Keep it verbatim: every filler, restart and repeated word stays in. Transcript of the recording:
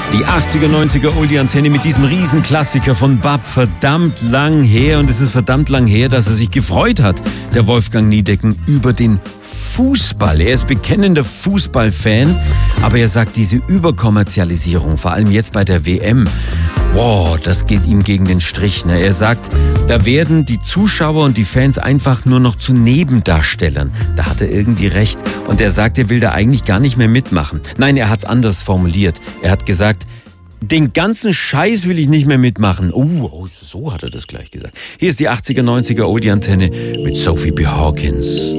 Die achtziger, neunziger Oldie-Antenne mit diesem Riesenklassiker von Bab, verdammt lang her. Und es ist verdammt lang her, dass er sich gefreut hat, der Wolfgang Niedecken, über den Fußball. Er ist bekennender Fußballfan, aber er sagt, diese Überkommerzialisierung, vor allem jetzt bei der W M, wow, das geht ihm gegen den Strich. Ne? Er sagt, da werden die Zuschauer und die Fans einfach nur noch zu Nebendarstellern. Da hat er irgendwie recht. Und er sagt, er will da eigentlich gar nicht mehr mitmachen. Nein, er hat es anders formuliert. Er hat gesagt, den ganzen Scheiß will ich nicht mehr mitmachen. Oh, oh, so hat er das gleich gesagt. Hier ist die achtziger, neunziger Oldie-Antenne mit Sophie B. Hawkins.